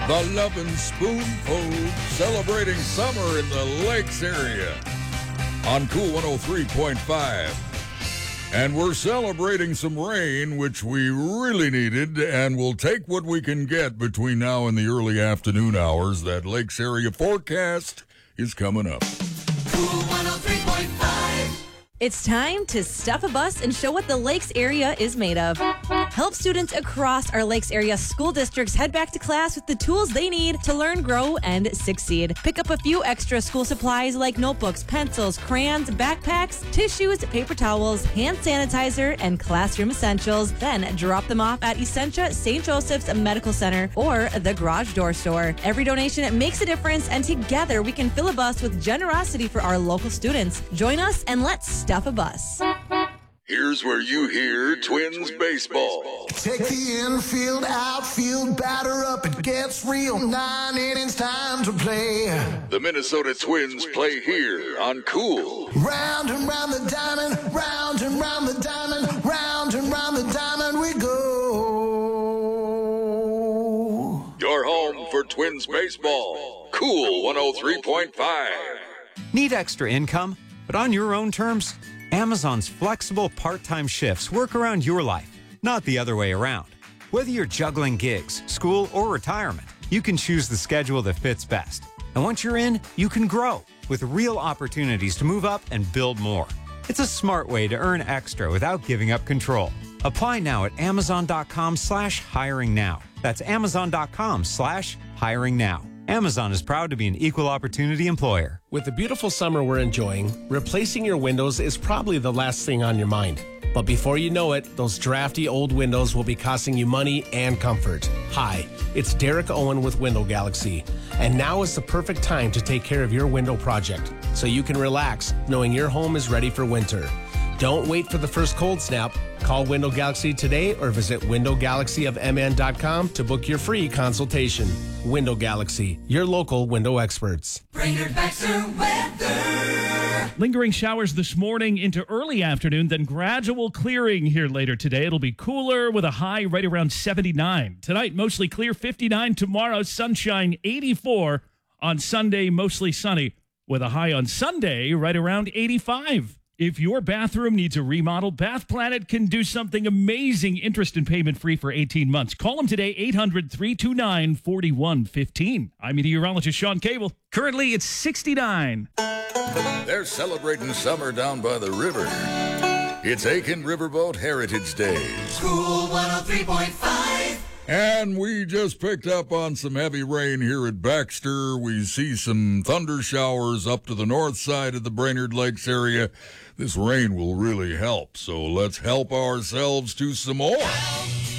The Lovin' Spoonful, celebrating summer in the Lakes area on Cool 103.5. And we're celebrating some rain, which we really needed, and we'll take what we can get between now and the early afternoon hours. That Lakes area forecast is coming up. Cool 103.5. It's time to stuff a bus and show what the Lakes area is made of. Help students across our Lakes area school districts head back to class with the tools they need to learn, grow, and succeed. Pick up a few extra school supplies like notebooks, pencils, crayons, backpacks, tissues, paper towels, hand sanitizer, and classroom essentials. Then drop them off at Essentia St. Joseph's Medical Center or the Garage Door Store. Every donation makes a difference, and together we can fill a bus with generosity for our local students. Join us and let's stuff a bus. Here's where you hear Twins baseball. Take the infield, outfield, batter up, it gets real. 9 innings, time to play. The Minnesota Twins play here on Cool. Round and round the diamond, round and round the diamond, round and round the diamond we go. Your home for Twins baseball. Cool 103.5. Need extra income, but on your own terms? Amazon's flexible part-time shifts work around your life, not the other way around. Whether you're juggling gigs, school, or retirement, you can choose the schedule that fits best. And once you're in, you can grow with real opportunities to move up and build more. It's a smart way to earn extra without giving up control. Apply now at amazon.com/hiring now. That's amazon.com/hiring now. Amazon is proud to be an equal opportunity employer. With the beautiful summer we're enjoying, replacing your windows is probably the last thing on your mind. But before you know it, those drafty old windows will be costing you money and comfort. Hi, it's Derek Owen with Window Galaxy. And now is the perfect time to take care of your window project so you can relax knowing your home is ready for winter. Don't wait for the first cold snap. Call Window Galaxy today or visit windowgalaxyofmn.com to book your free consultation. Window Galaxy, your local window experts. Brainerd Baxter weather. Lingering showers this morning into early afternoon, then gradual clearing here later today. It'll be cooler with a high right around 79. Tonight, mostly clear, 59. Tomorrow, sunshine, 84. On Sunday, mostly sunny with a high on Sunday right around 85. If your bathroom needs a remodel, Bath Planet can do something amazing. Interest and payment free for 18 months. Call them today, 800-329-4115. I'm meteorologist Sean Cable. Currently, it's 69. They're celebrating summer down by the river. It's Aiken Riverboat Heritage Days. Cool 103.5. And we just picked up on some heavy rain here at Baxter. We see some thunder showers up to the north side of the Brainerd Lakes area. This rain will really help, so let's help ourselves to some more.